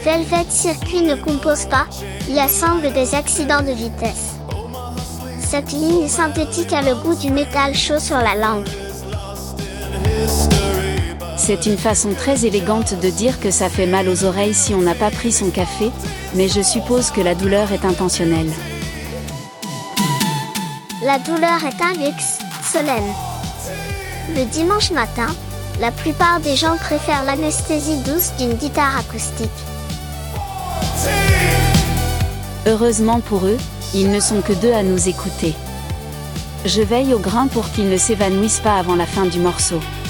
Velvet Circuit ne compose pas, y assemble des accidents de vitesse. Cette ligne synthétique a le goût du métal chaud sur la langue. C'est une façon très élégante de dire que ça fait mal aux oreilles si on n'a pas pris son café, mais je suppose que la douleur est intentionnelle. La douleur est un luxe, Solène. Le dimanche matin, la plupart des gens préfèrent l'anesthésie douce d'une guitare acoustique. Heureusement pour eux, ils ne sont que deux à nous écouter. Je veille au grain pour qu'ils ne s'évanouissent pas avant la fin du morceau.